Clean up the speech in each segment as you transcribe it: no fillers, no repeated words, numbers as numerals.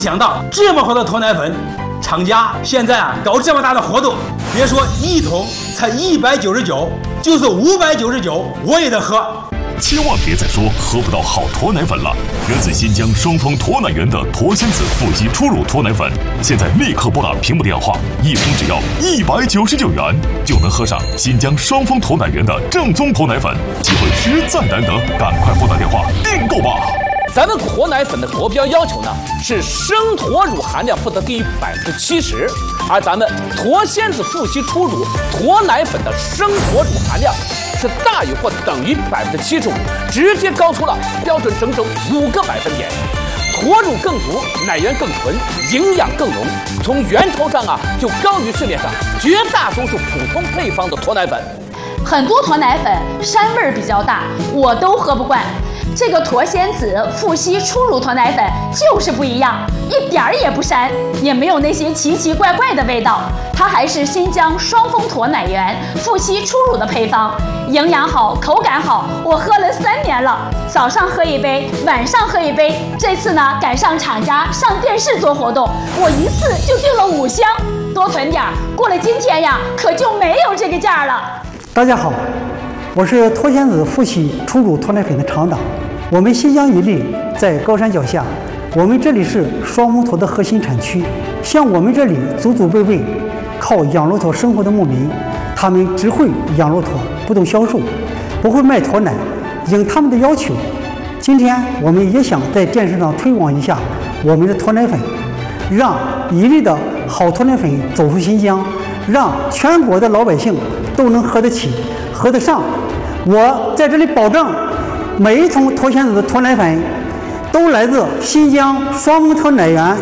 想到这么好的脱奶粉，厂家现在搞这么大的活动，别说1桶才199，就是599我也得喝。 千万别再说喝不到好脱奶粉了！源自新疆双峰脱奶源的脱鲜子富硒初乳脱奶粉，现在立刻拨打屏幕电话，1瓶只要199元，就能喝上新疆双峰脱奶源的正宗脱奶粉，机会实在难得，赶快拨打电话订购吧！ 咱们脱奶粉的国标要求呢是生脱乳含量不得低于70%，而咱们脱鲜子富硒初乳脱奶粉的生脱乳含量是大于或等于75%，直接高出了标准整整5个百分点。脱乳更足，奶源更纯，营养更浓，从源头上就高于市面上绝大多数普通配方的脱奶粉。 很多脱奶粉膻味比较大，我都喝不惯。这个脱鲜子富硒初乳脱奶粉就是不一样，一点儿也不膻，也没有那些奇奇怪怪的味道。它还是新疆双峰脱奶源富硒初乳的配方，营养好，口感好，我喝了3年了，早上喝一杯，晚上喝一杯。这次呢赶上厂家上电视做活动，我一次就订了5箱，多囤点儿，过了今天呀可就没有这个价了。 大家好，我是脱鲜子富硒初乳脱奶粉的厂长。我们新疆伊犁在高山脚下，我们这里是双峰驼的核心产区。像我们这里祖祖辈辈靠养骆驼生活的牧民，他们只会养骆驼，不懂销售，不会卖驼奶。应他们的要求，今天我们也想在电视上推广一下我们的脱奶粉，让伊犁的好脱奶粉走出新疆，让全国的老百姓都能喝得起，喝得上。我在这里保证，每一桶脱鲜子的脱奶粉都来自新疆双峰脱奶源。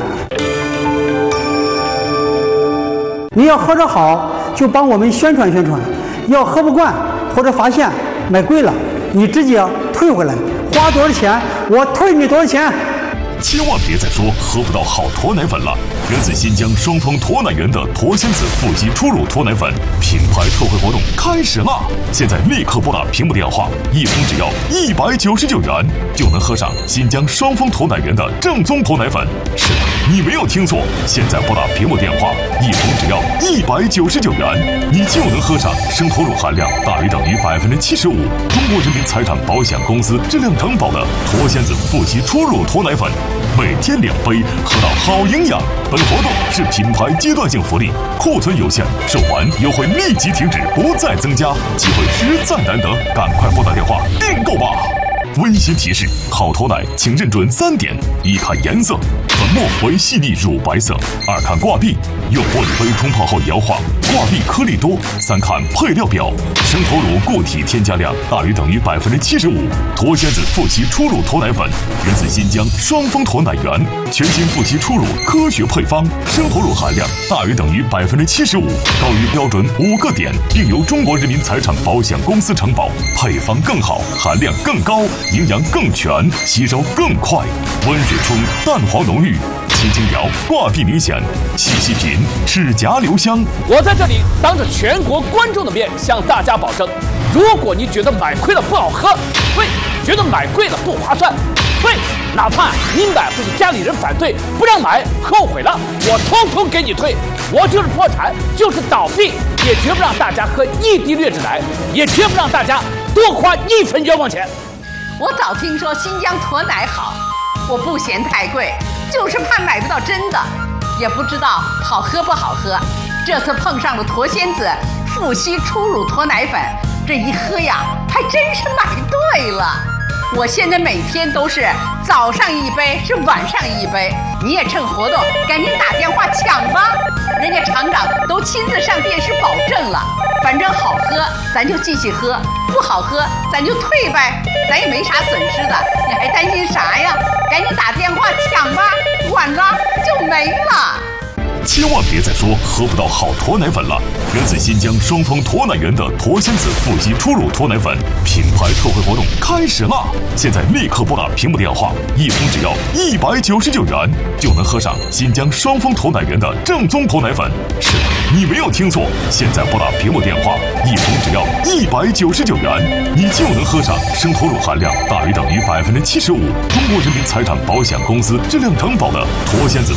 你要喝着好，就帮我们宣传宣传；要喝不惯或者发现买贵了，你直接退回来，花多少钱我退你多少钱。 千万别再说喝不到好脱奶粉了！源自新疆双峰脱奶源的脱鲜子富硒初乳脱奶粉品牌特惠活动开始啦！现在立刻拨打屏幕电话，1瓶只要199元，就能喝上新疆双峰脱奶源的正宗脱奶粉。是的，你没有听错，现在拨打屏幕电话，1瓶只要199元，你就能喝上生脱乳含量大于等于75%，中国人民财产保险公司质量承保的脱鲜子富硒初乳脱奶粉。每天2杯，喝到好营养。本活动是品牌阶段性福利，库存有限，售完优惠立即停止，不再增加。机会实在难得，赶快拨打电话订购吧！温馨提示：好脱奶请认准3点：一看颜色，粉末为细腻乳白色；二看挂壁，用玻璃杯冲泡后摇晃，挂壁颗粒多；三看配料表，生脱乳固体添加量大于等于75%。脱鲜子富硒初乳脱奶粉源自新疆双峰脱奶源，全新富硒初乳科学配方，生脱乳含量大于等于75%，高于标准5个点，并由中国人民财产保险公司承保。配方更好，含量更高，营养更全，吸收更快，温水冲，蛋黄浓郁，轻轻摇，挂壁明显，细细品，齿颊留香。 我在这里当着全国观众的面向大家保证，如果你觉得买亏了不好喝，退；觉得买贵了不划算，退；哪怕你买回去家里人反对不让买，后悔了，我通通给你退。我就是破产，就是倒闭，也绝不让大家喝1滴劣质奶，也绝不让大家多花1分冤枉钱。 我早听说新疆驼奶好，我不嫌太贵，就是怕买不到真的，也不知道好喝不好喝。这次碰上了驼鲜子富硒初乳脱奶粉，这一喝呀，还真是买对了。我现在每天都是早上1杯，是晚上1杯。你也趁活动赶紧打电话抢吧，人家厂长都亲自上电视保证了。反正好喝咱就继续喝，不好喝咱就退呗，咱也没啥损失的，你还担心啥呀？赶紧打电话抢吧，晚了就没了。 千万别再说喝不到好脱奶粉了！源自新疆双峰脱奶源的脱鲜子富硒初乳脱奶粉品牌特惠活动开始啦！现在立刻拨打屏幕电话，1瓶只要199元，就能喝上新疆双峰脱奶源的正宗脱奶粉。是的，你没有听错，现在拨打屏幕电话，1瓶只要199元，你就能喝上生脱乳含量大于等于75%，中国人民财产保险公司质量承保的脱鲜子